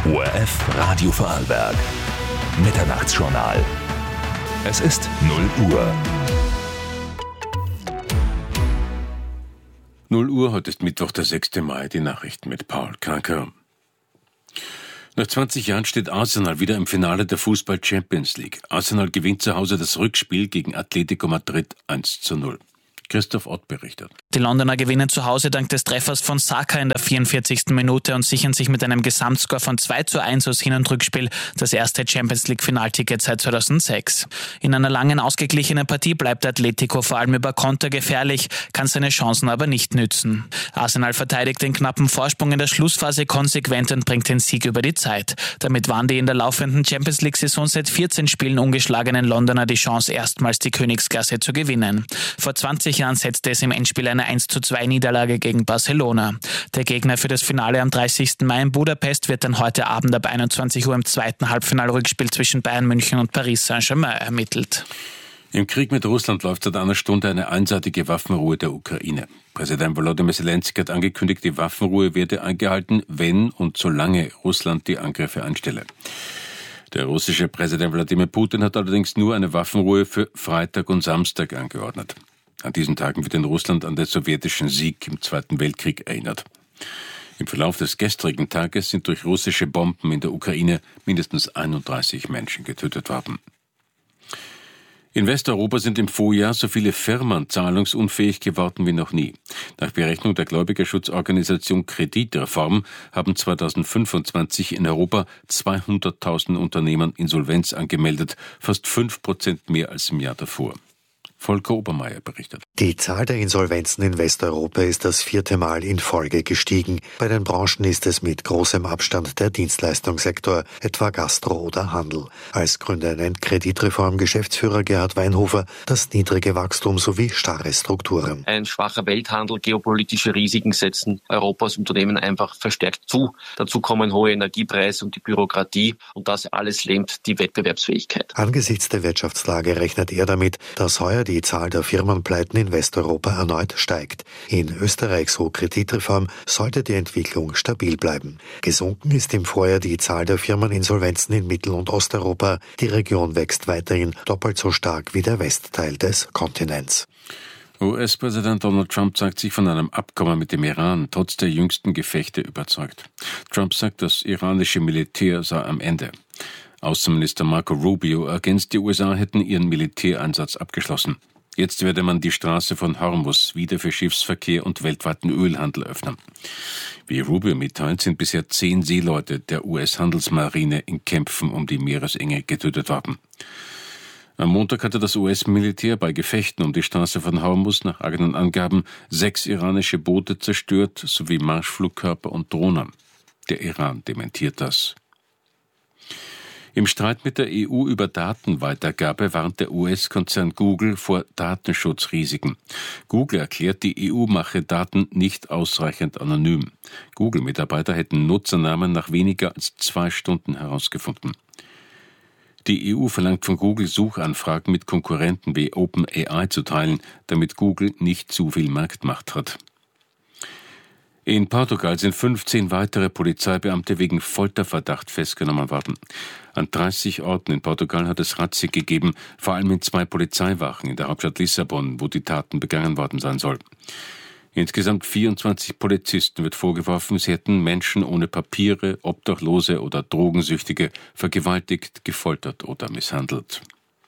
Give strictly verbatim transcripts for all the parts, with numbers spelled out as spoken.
O R F Radio Vorarlberg. Mitternachtsjournal. Es ist null Uhr. null Uhr, heute ist Mittwoch, der sechste Mai, die Nachrichten mit Paul Kranker. Nach zwanzig Jahren steht Arsenal wieder im Finale der Fußball-Champions League. Arsenal gewinnt zu Hause das Rückspiel gegen Atletico Madrid eins zu null. Christoph Ott berichtet. Die Londoner gewinnen zu Hause dank des Treffers von Saka in der vierundvierzigsten Minute und sichern sich mit einem Gesamtscore von zwei zu eins aus Hin- und Rückspiel das erste Champions-League-Finalticket seit zweitausendsechs. In einer langen, ausgeglichenen Partie bleibt Atletico vor allem über Konter gefährlich, kann seine Chancen aber nicht nützen. Arsenal verteidigt den knappen Vorsprung in der Schlussphase konsequent und bringt den Sieg über die Zeit. Damit waren die in der laufenden Champions-League-Saison seit vierzehn Spielen ungeschlagenen Londoner die Chance, erstmals die Königsklasse zu gewinnen. Vor zwanzig Jahren setzte es im Endspiel eine eins zu zwei Niederlage gegen Barcelona. Der Gegner für das Finale am dreißigsten Mai in Budapest wird dann heute Abend ab einundzwanzig Uhr im zweiten Halbfinalrückspiel zwischen Bayern München und Paris Saint-Germain ermittelt. Im Krieg mit Russland läuft seit einer Stunde eine einseitige Waffenruhe der Ukraine. Präsident Volodymyr Zelensky hat angekündigt, die Waffenruhe werde eingehalten, wenn und solange Russland die Angriffe einstelle. Der russische Präsident Wladimir Putin hat allerdings nur eine Waffenruhe für Freitag und Samstag angeordnet. An diesen Tagen wird in Russland an den sowjetischen Sieg im Zweiten Weltkrieg erinnert. Im Verlauf des gestrigen Tages sind durch russische Bomben in der Ukraine mindestens einunddreißig Menschen getötet worden. In Westeuropa sind im Vorjahr so viele Firmen zahlungsunfähig geworden wie noch nie. Nach Berechnung der Gläubigerschutzorganisation Kreditreform haben zweitausendfünfundzwanzig in Europa zweihunderttausend Unternehmen Insolvenz angemeldet, fast fünf Prozent mehr als im Jahr davor. Volker Obermeier berichtet. Die Zahl der Insolvenzen in Westeuropa ist das vierte Mal in Folge gestiegen. Bei den Branchen ist es mit großem Abstand der Dienstleistungssektor, etwa Gastro oder Handel. Als Gründe nennt Kreditreform-Geschäftsführer Gerhard Weinhofer das niedrige Wachstum sowie starre Strukturen. Ein schwacher Welthandel, geopolitische Risiken setzen Europas Unternehmen einfach verstärkt zu. Dazu kommen hohe Energiepreise und die Bürokratie und das alles lähmt die Wettbewerbsfähigkeit. Angesichts der Wirtschaftslage rechnet er damit, dass heuer die Zahl der Firmenpleiten in Westeuropa erneut steigt. In Österreich, so Kreditreform, sollte die Entwicklung stabil bleiben. Gesunken ist im Vorjahr die Zahl der Firmeninsolvenzen in Mittel- und Osteuropa. Die Region wächst weiterhin doppelt so stark wie der Westteil des Kontinents. U S-Präsident Donald Trump sagt sich von einem Abkommen mit dem Iran trotz der jüngsten Gefechte überzeugt. Trump sagt, das iranische Militär sei am Ende. Außenminister Marco Rubio ergänzt, die U S A hätten ihren Militäreinsatz abgeschlossen. Jetzt werde man die Straße von Hormuz wieder für Schiffsverkehr und weltweiten Ölhandel öffnen. Wie Rubio mitteilt, sind bisher zehn Seeleute der U S-Handelsmarine in Kämpfen um die Meeresenge getötet worden. Am Montag hatte das U S-Militär bei Gefechten um die Straße von Hormuz nach eigenen Angaben sechs iranische Boote zerstört sowie Marschflugkörper und Drohnen. Der Iran dementiert das. Im Streit mit der E U über Datenweitergabe warnt der U S-Konzern Google vor Datenschutzrisiken. Google erklärt, die E U mache Daten nicht ausreichend anonym. Google-Mitarbeiter hätten Nutzernamen nach weniger als zwei Stunden herausgefunden. Die E U verlangt von Google, Suchanfragen mit Konkurrenten wie OpenAI zu teilen, damit Google nicht zu viel Marktmacht hat. In Portugal sind fünfzehn weitere Polizeibeamte wegen Folterverdacht festgenommen worden. An dreißig Orten in Portugal hat es Razzien gegeben, vor allem in zwei Polizeiwachen in der Hauptstadt Lissabon, wo die Taten begangen worden sein sollen. Insgesamt vierundzwanzig Polizisten wird vorgeworfen, sie hätten Menschen ohne Papiere, Obdachlose oder Drogensüchtige vergewaltigt, gefoltert oder misshandelt.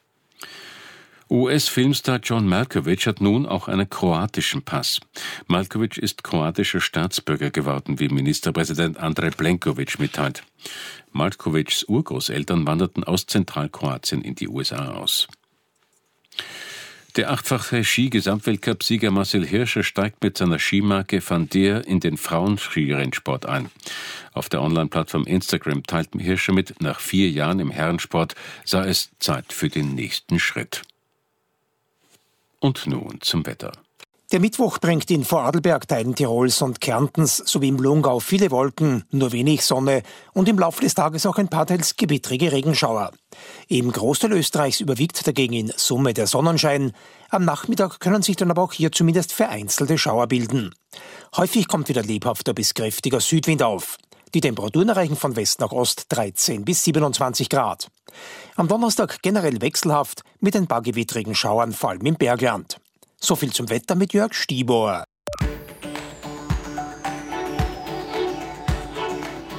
U S-Filmstar John Malkovich hat nun auch einen kroatischen Pass. Malkovich ist kroatischer Staatsbürger geworden, wie Ministerpräsident Andrej Plenković mitteilt. Malkovichs Urgroßeltern wanderten aus Zentralkroatien in die U S A aus. Der achtfache Ski-Gesamtweltcup-Sieger Marcel Hirscher steigt mit seiner Skimarke Van Der in den Frauenskirennsport ein. Auf der Online-Plattform Instagram teilt Hirscher mit, nach vier Jahren im Herrensport sei es Zeit für den nächsten Schritt. Und nun zum Wetter. Der Mittwoch bringt in Vorarlberg, Teilen Tirols und Kärntens sowie im Lungau viele Wolken, nur wenig Sonne und im Laufe des Tages auch ein paar teils gewittrige Regenschauer. Im Großteil Österreichs überwiegt dagegen in Summe der Sonnenschein. Am Nachmittag können sich dann aber auch hier zumindest vereinzelte Schauer bilden. Häufig kommt wieder lebhafter bis kräftiger Südwind auf. Die Temperaturen erreichen von West nach Ost dreizehn bis siebenundzwanzig Grad. Am Donnerstag generell wechselhaft mit ein paar gewittrigen Schauern, vor allem im Bergland. So viel zum Wetter mit Jörg Stieber.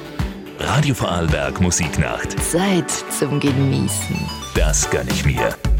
Radio Vorarlberg Musiknacht. Zeit zum Genießen. Das gönn ich mir.